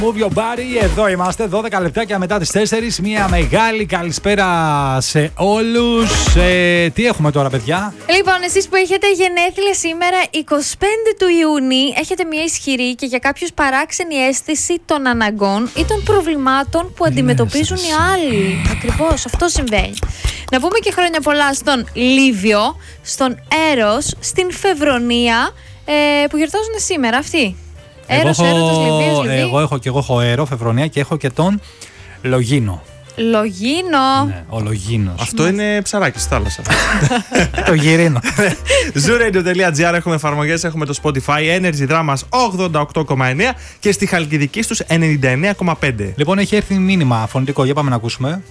Move your body, εδώ είμαστε, 12 λεπτάκια μετά τις 4. Μια μεγάλη καλησπέρα σε όλους. Τι έχουμε τώρα, παιδιά? Λοιπόν, εσείς που έχετε γενέθλια σήμερα, 25 του Ιουνίου, έχετε μια ισχυρή και για κάποιους παράξενη αίσθηση των αναγκών ή των προβλημάτων που αντιμετωπίζουν οι άλλοι. Ακριβώς, αυτό συμβαίνει. Να πούμε και χρόνια πολλά στον Λίβιο, στον Έρος, στην Φεβρονία, που γιορτάζουν σήμερα αυτοί. Εγώ έχω Έρο, Φεβρονία και έχω και τον Λογίνο. Λογίνο. Ναι, ο Λογίνος. Αυτό είναι ψαράκι στη θάλασσα. Το γυρίνο. Zooradio.gr, έχουμε εφαρμογές, έχουμε το Spotify, Energy Dramas 88,9 και στη Χαλκιδική στους 99,5. Λοιπόν, έχει έρθει μήνυμα φωνητικό, για πάμε να ακούσουμε.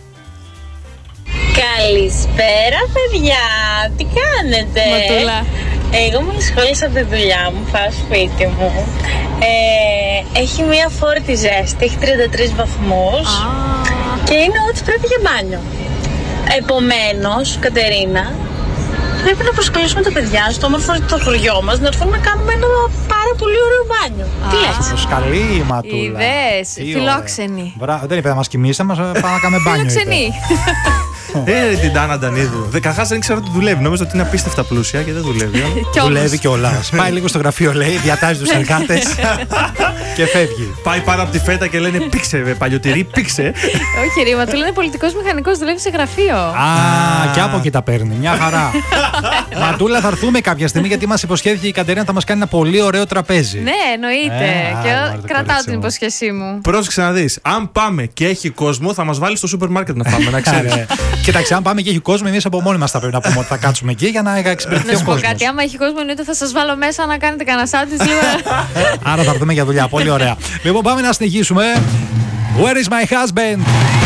Καλησπέρα, παιδιά. Τι κάνετε? Ματούλα. Εγώ μόλις σχόλησα από τη δουλειά μου, πάω σπίτι μου. Έχει μία φόρτη ζέστη, έχει 33 βαθμούς και είναι ό,τι πρέπει για μπάνιο. Επομένως, Κατερίνα, πρέπει να προσκαλέσουμε τα παιδιά στο όμορφο το χωριό μας να έρθουν να κάνουμε ένα πάρα πολύ ωραίο μπάνιο. Τι λες? Προσκαλεί η Ματούλα. Ιδέες, φιλόξενη. Δεν είπε να μας κοιμήσει, μας πάμε να κάνουμε μπάνιο. Φιλοξενή. Την Τάνα Αντανίδου. Καταρχάς δεν ξέρω ότι δουλεύει. Νόμιζα ότι είναι απίστευτα πλούσια και δεν δουλεύει. Δουλεύει κιόλας. Πάει λίγο στο γραφείο, λέει, διατάζει τους εργάτες και φεύγει. Πάει πάνω από τη φέτα και λένε πήξε, παλιωτηρή, πήξε. Όχι, ρε, Ματούλα είναι πολιτικός μηχανικός, δουλεύει σε γραφείο. Και από εκεί τα παίρνει. Μια χαρά. Ματούλα, θα έρθουμε κάποια στιγμή γιατί μας υποσχέθηκε η Κατερίνα θα μας κάνει ένα πολύ ωραίο τραπέζι. Ναι, εννοείται. Και κρατάω την υπόσχεσή μου. Πρόσεξε να δεις. Αν πάμε και έχει κόσμο, θα μας βάλει στο σούπερ μάρκετ να πάμε, να ξέρεις. Κοίταξε, αν πάμε και έχει κόσμο, εμείς από μόνοι μας θα πρέπει να πούμε ότι θα κάτσουμε εκεί για να εξυπηρετηθεί ο κόσμος. Να σου πω κάτι, άμα έχει κόσμο, εννοείται θα σας βάλω μέσα να κάνετε κανένα σάντουιτς λίγο. Άρα θα έρθουμε για δουλειά. Πολύ ωραία. Λοιπόν, πάμε να συνεχίσουμε. Where is my husband?